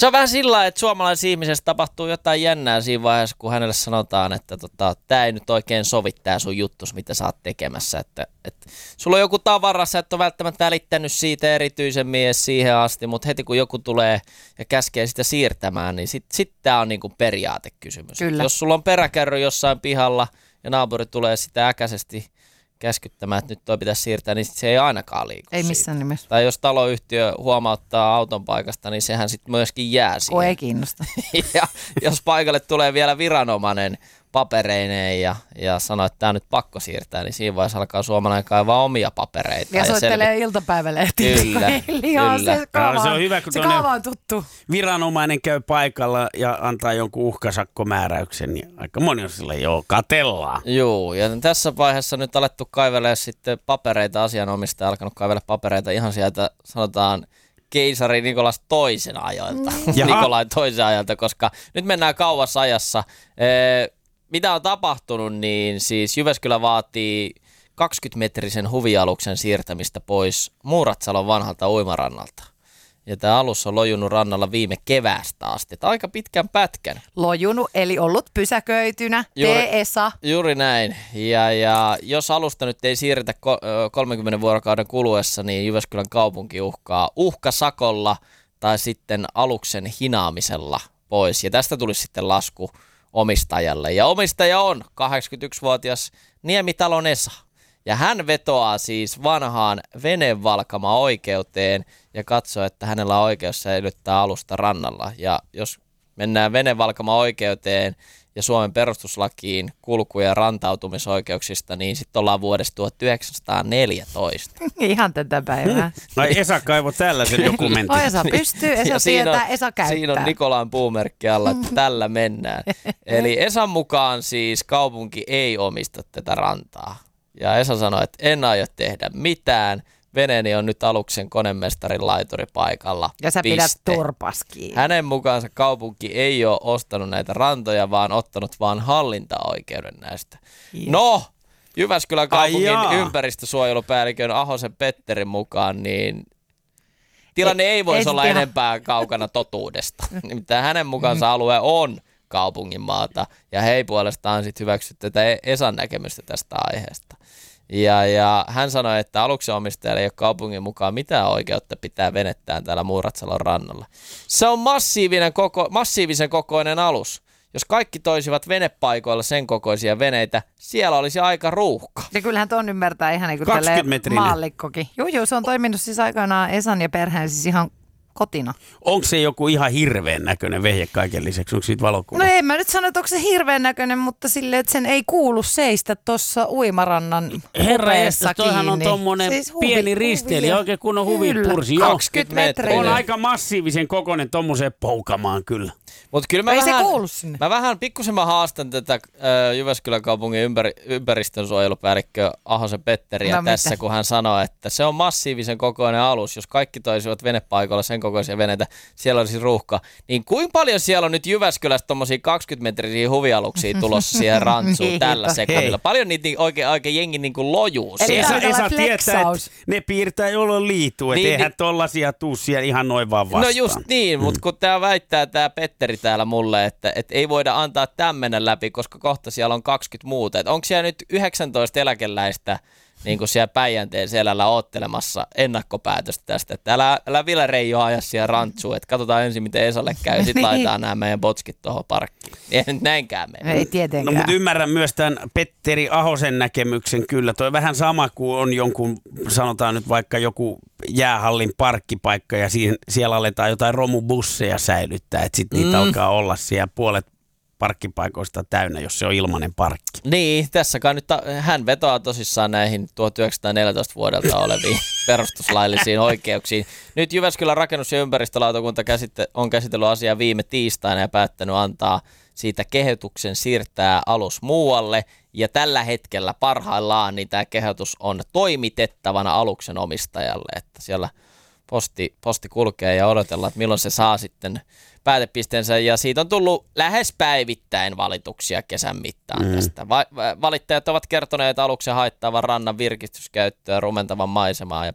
Se on vähän sillä lailla, että suomalaisessa ihmisessä tapahtuu jotain jännää siinä vaiheessa, kun hänelle sanotaan, että tämä ei nyt oikein sovi tämä sun juttus, mitä sä oot tekemässä. Että sulla on joku tavara, sä et ole välttämättä välittänyt siitä erityisemmin edes siihen asti, mutta heti kun joku tulee ja käskee sitä siirtämään, niin sit tää on niinku periaatekysymys. Jos sulla on peräkärry jossain pihalla ja naapuri tulee sitä äkäisesti käskyttämään, että nyt toi pitäisi siirtää, niin se ei ainakaan liiku. Ei missään nimessä. Tai jos taloyhtiö huomauttaa auton paikasta, niin sehän sitten myöskin jää siihen. Ei kiinnosta. Ja jos paikalle tulee vielä viranomainen papereineen ja sanoo, että tämä on nyt pakko siirtää, niin siinä vaiheessa alkaa suomalainen kaivaa omia papereita. Ja soittelee iltapäivälehtiä. Kyllä. Se on hyvä, kun se kaava on tuttu. Viranomainen käy paikalla ja antaa jonkun uhkasakkomääräyksen, niin aika moni on sillä, joo, katellaan. Joo, ja tässä vaiheessa nyt alettu kaivelemaan sitten papereita, asianomistaja alkanut kaivella papereita ihan sieltä, sanotaan, keisari Nikolas toisen ajoilta. Nikolai toisen ajalta, koska nyt mennään kauas ajassa. Mitä on tapahtunut, niin siis Jyväskylä vaatii 20-metrisen huvialuksen siirtämistä pois Muuratsalon vanhalta uimarannalta. Ja tämä alus on lojunut rannalla viime keväästä asti. Tämä on aika pitkän pätkän. Lojunut, eli ollut pysäköitynä. Esa. Juuri näin. Ja jos alusta nyt ei siirretä 30 vuorokauden kuluessa, niin Jyväskylän kaupunki uhkaa uhkasakolla tai sitten aluksen hinaamisella pois. Ja tästä tulisi sitten lasku omistajalle. Ja omistaja on 81-vuotias Niemitalon Esa. Ja hän vetoaa siis vanhaan venevalkama-oikeuteen ja katsoo, että hänellä on oikeus säilyttää alusta rannalla. Ja jos mennään venevalkama-oikeuteen ja Suomen perustuslakiin kulku- ja rantautumisoikeuksista, niin sitten ollaan vuodesta 1914. Ihan tätä päivää. Ai Esa kaivo tällaisen dokumentin. Esa pystyy, Esa tietää, Esa käyttää. Siinä on Nikolan puumerkki alla, että tällä mennään. Eli Esan mukaan siis kaupunki ei omista tätä rantaa. Ja Esa sanoi, että en aio tehdä mitään. Veneeni on nyt aluksen konemestarin laituripaikalla. Ja sä pidät turpas kiinni. Hänen mukaansa kaupunki ei ole ostanut näitä rantoja, vaan ottanut vaan hallintaoikeuden näistä. Yes. No, Jyväskylän kaupungin ympäristösuojelupäällikön Ahosen Petterin mukaan, niin tilanne ei voisi olla enempää kaukana totuudesta. Nimittäin hänen mukaansa alue on kaupungin maata, ja he ei puolestaan sitten hyväksy tätä Esan näkemystä tästä aiheesta. Ja hän sanoi, että aluksen omistajalla ei ole kaupungin mukaan mitään oikeutta pitää venettään täällä Muuratsalon rannalla. Se on massiivisen kokoinen alus. Jos kaikki toisivat venepaikoilla sen kokoisia veneitä, siellä olisi aika ruuhka. Ja kyllähän tuon ymmärtää ihan niin kuin maallikkokin. Joo, se on toiminut siis aikanaan Esan ja perheen siis ihan kotina. Onko se joku ihan hirveän näköinen vehje kaiken lisäksi? Onko siitä valokuva? No en mä nyt sano, että onko se hirveän näköinen, mutta silleen, että sen ei kuulu seistä tuossa uimarannan Herra, toihan on tommonen siis pieni risteilijä, oikein kun on huvipursi. 20 metriä. On aika massiivisen kokoinen tommoseen poukamaan kyllä. Mutta kyllä ei se kuulu sinne. Mä pikkusen haastan tätä Jyväskylän kaupungin ympäristönsuojelupäällikkö Ahosen Petteriä tässä, kun hän sanoo, että se on massiivisen kokoinen alus. Jos kaikki toisivat venepaikoilla sen kokoisia veneitä, siellä olisi ruuhka. Niin kuinka paljon siellä on nyt Jyväskylässä tommosia 20-metrisiä huvialuksia tulossa siihen rantsuun tällä sekunnilla? Paljon niitä oikein jengi niin kuin lojuu siellä. Esa tietää, että ne piirtää jolloin liituu, että eihän tollasia tuu siellä ihan noin vaan vastaan. No just niin, mutta kun tää väittää tää Petteri täällä mulle, että ei voida antaa tämmöinen läpi, koska kohta siellä on 20 muuta. Et onko siellä nyt 19 eläkeläistä niin kuin siellä Päijänteen selällä oottelemassa ennakkopäätöstä tästä, että älä vielä Reijo aja siellä rantsuun, että katsotaan ensin miten Esalle käy, ja sitten laitetaan nämä meidän botskit tuohon parkkiin. Ei nyt näinkään mene. Ei tietenkään. No mutta ymmärrän myös tämän Petteri Ahosen näkemyksen kyllä. Toi vähän sama kuin on jonkun, sanotaan nyt vaikka joku jäähallin parkkipaikka ja siellä aletaan jotain romubusseja säilyttää, että sitten niitä alkaa olla siellä puolet parkkipaikoista täynnä, jos se on ilmainen parkki. Niin, tässä kai nyt hän vetoaa tosissaan näihin 1914 vuodelta oleviin perustuslaillisiin oikeuksiin. Nyt Jyväskylän rakennus- ja ympäristölautakunta on käsitellyt asiaa viime tiistaina ja päättänyt antaa siitä kehotuksen siirtää alus muualle. Ja tällä hetkellä parhaillaan niin tämä kehotus on toimitettavana aluksen omistajalle, että siellä posti kulkee ja odotellaan, että milloin se saa sitten päätepisteensä, ja siitä on tullut lähes päivittäin valituksia kesän mittaan tästä. Valittajat ovat kertoneet aluksen haittaavan rannan virkistyskäyttöä, rumentavan maisemaa ja